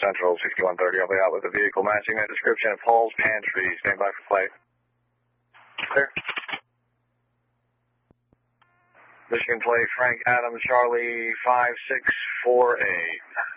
Central 6130. I'll be out with a vehicle matching that description at Paul's Pantry. Stand by for flight. Clear. Michigan plate Frank Adams, Charlie 5648.